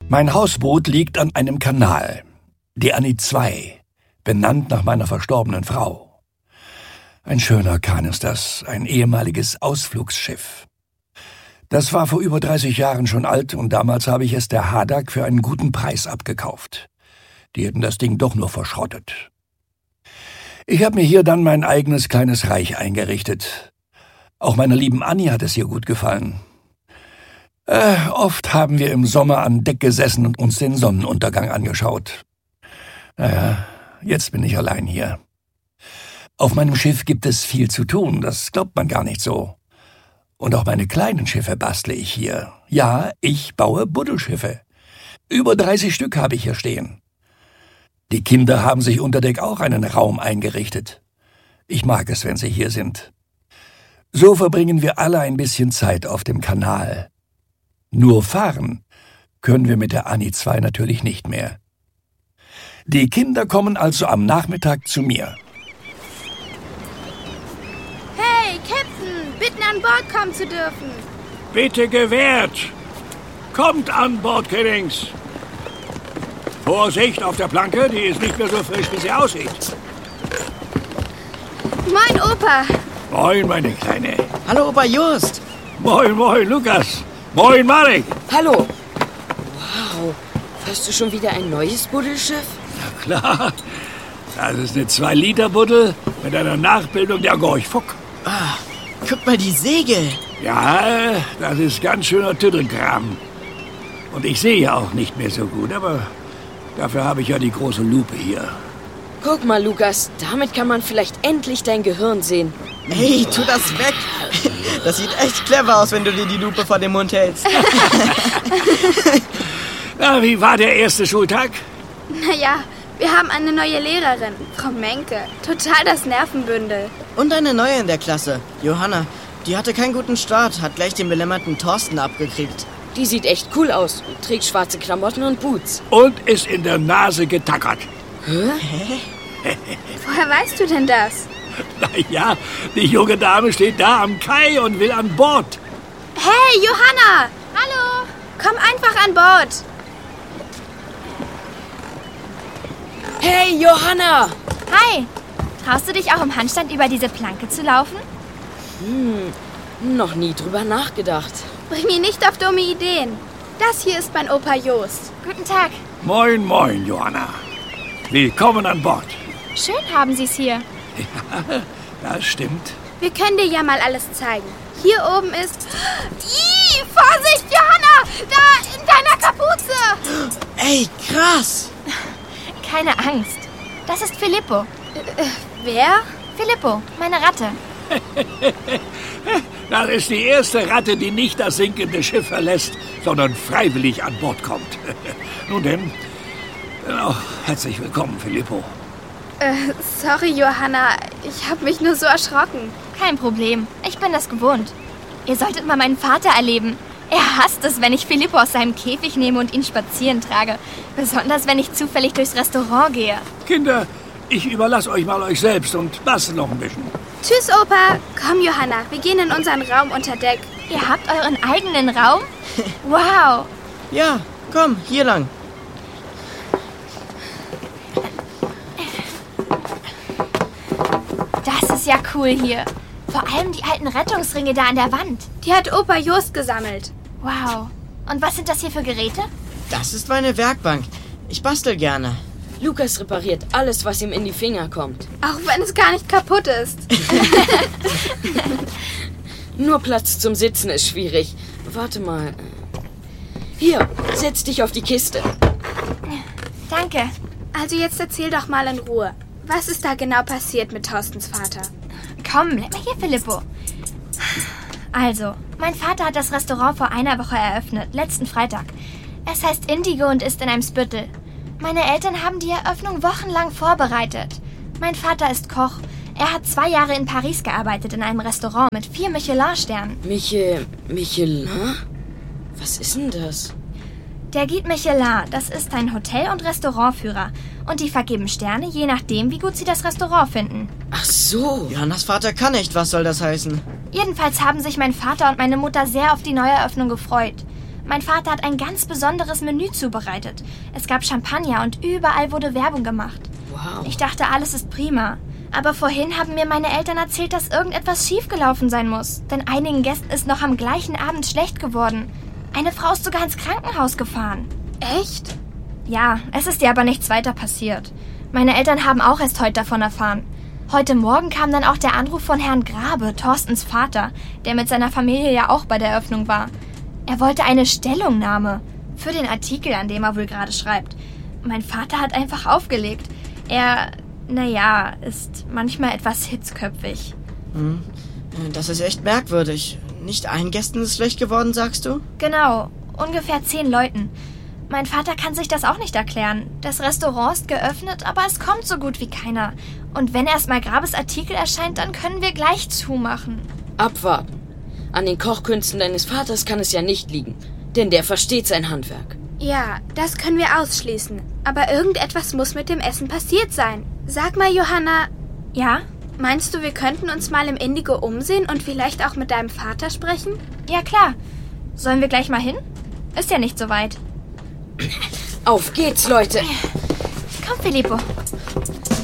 Mein Hausboot liegt an einem Kanal, die Annie II, benannt nach meiner verstorbenen Frau. Ein schöner Kahn ist das, ein ehemaliges Ausflugsschiff. Das war vor über 30 Jahren schon alt und damals habe ich es der Hadak für einen guten Preis abgekauft. Die hätten das Ding doch nur verschrottet. Ich habe mir hier dann mein eigenes kleines Reich eingerichtet. Auch meiner lieben Annie hat es hier gut gefallen. Oft haben wir im Sommer an Deck gesessen und uns den Sonnenuntergang angeschaut. Naja, jetzt bin ich allein hier. Auf meinem Schiff gibt es viel zu tun, das glaubt man gar nicht so. Und auch meine kleinen Schiffe bastle ich hier. Ja, ich baue Buddelschiffe. Über 30 Stück habe ich hier stehen. Die Kinder haben sich unter Deck auch einen Raum eingerichtet. Ich mag es, wenn sie hier sind. So verbringen wir alle ein bisschen Zeit auf dem Kanal. Nur fahren können wir mit der Annie II natürlich nicht mehr. Die Kinder kommen also am Nachmittag zu mir. Hey, Captain, bitten an Bord kommen zu dürfen. Bitte gewährt. Kommt an Bord, Kiddings. Vorsicht auf der Planke, die ist nicht mehr so frisch, wie sie aussieht. Moin, Opa. Moin, meine Kleine. Hallo, Opa Just. Moin, moin, Lukas. Moin, Marek. Hallo. Wow, hast du schon wieder ein neues Buddelschiff? Na klar, das ist eine 2-Liter-Buddel mit einer Nachbildung der Gorch Fock. Ah, guck mal die Segel. Ja, das ist ganz schöner Tüddelkram. Und ich sehe ja auch nicht mehr so gut, aber dafür habe ich ja die große Lupe hier. Guck mal, Lukas, damit kann man vielleicht endlich dein Gehirn sehen. Hey, tu das weg. Das sieht echt clever aus, wenn du dir die Lupe vor den Mund hältst. Na, wie war der erste Schultag? Naja, wir haben eine neue Lehrerin, Frau Menke. Total das Nervenbündel. Und eine neue in der Klasse, Johanna. Die hatte keinen guten Start, hat gleich den belämmerten Thorsten abgekriegt. Die sieht echt cool aus, trägt schwarze Klamotten und Boots. Und ist in der Nase getackert. Woher weißt du denn das? Na ja, die junge Dame steht da am Kai und will an Bord. Hey, Johanna! Hallo! Komm einfach an Bord. Hey, Johanna! Hi! Traust du dich auch im Handstand über diese Planke zu laufen? Noch nie drüber nachgedacht. Bring mich nicht auf dumme Ideen. Das hier ist mein Opa Jost. Guten Tag. Moin, moin, Johanna. Willkommen an Bord. Schön haben Sie es hier. Ja, das stimmt. Wir können dir ja mal alles zeigen. Hier oben ist... Ih, Vorsicht, Johanna! Da, in deiner Kapuze! Ey, krass. Keine Angst. Das ist Filippo. Wer? Filippo, meine Ratte. Das ist die erste Ratte, die nicht das sinkende Schiff verlässt, sondern freiwillig an Bord kommt. Nun denn, herzlich willkommen, Filippo. Sorry, Johanna. Ich habe mich nur so erschrocken. Kein Problem. Ich bin das gewohnt. Ihr solltet mal meinen Vater erleben. Er hasst es, wenn ich Filippo aus seinem Käfig nehme und ihn spazieren trage. Besonders, wenn ich zufällig durchs Restaurant gehe. Kinder, ich überlasse euch mal euch selbst und bastel noch ein bisschen. Tschüss, Opa. Komm, Johanna. Wir gehen in unseren Raum unter Deck. Ihr habt euren eigenen Raum? Wow. Ja, komm, hier lang. Das ist ja cool hier. Vor allem die alten Rettungsringe da an der Wand. Die hat Opa Jost gesammelt. Wow. Und was sind das hier für Geräte? Das ist meine Werkbank. Ich bastel gerne. Lukas repariert alles, was ihm in die Finger kommt. Auch wenn es gar nicht kaputt ist. Nur Platz zum Sitzen ist schwierig. Warte mal. Hier, setz dich auf die Kiste. Danke. Also jetzt erzähl doch mal in Ruhe. Was ist da genau passiert mit Thorstens Vater? Komm, bleib mal hier, Filippo. Also, mein Vater hat das Restaurant vor einer Woche eröffnet, letzten Freitag. Es heißt Indigo und ist in einem Spüttel. Meine Eltern haben die Eröffnung wochenlang vorbereitet. Mein Vater ist Koch. Er hat 2 Jahre in Paris gearbeitet, in einem Restaurant mit 4 Michelin-Sternen. Michelin? Was ist denn das? Der Guide Michelin, das ist ein Hotel- und Restaurantführer. Und die vergeben Sterne, je nachdem, wie gut sie das Restaurant finden. Ach so. Johannas Vater kann nicht, was soll das heißen? Jedenfalls haben sich mein Vater und meine Mutter sehr auf die Neueröffnung gefreut. Mein Vater hat ein ganz besonderes Menü zubereitet. Es gab Champagner und überall wurde Werbung gemacht. Wow. Ich dachte, alles ist prima. Aber vorhin haben mir meine Eltern erzählt, dass irgendetwas schiefgelaufen sein muss. Denn einigen Gästen ist noch am gleichen Abend schlecht geworden. Eine Frau ist sogar ins Krankenhaus gefahren. Echt? Ja, es ist ihr aber nichts weiter passiert. Meine Eltern haben auch erst heute davon erfahren. Heute Morgen kam dann auch der Anruf von Herrn Grabe, Thorstens Vater, der mit seiner Familie ja auch bei der Eröffnung war. Er wollte eine Stellungnahme für den Artikel, an dem er wohl gerade schreibt. Mein Vater hat einfach aufgelegt. Er, ist manchmal etwas hitzköpfig. Das ist echt merkwürdig. Nicht allen Gästen ist schlecht geworden, sagst du? Genau, ungefähr 10 Leuten. Mein Vater kann sich das auch nicht erklären. Das Restaurant ist geöffnet, aber es kommt so gut wie keiner. Und wenn erstmal Grabes Artikel erscheint, dann können wir gleich zumachen. Abwarten. An den Kochkünsten deines Vaters kann es ja nicht liegen, denn der versteht sein Handwerk. Ja, das können wir ausschließen. Aber irgendetwas muss mit dem Essen passiert sein. Sag mal, Johanna, Ja? meinst du, wir könnten uns mal im Indigo umsehen und vielleicht auch mit deinem Vater sprechen? Ja, klar. Sollen wir gleich mal hin? Ist ja nicht so weit. Auf geht's, Leute! Komm, Filippo.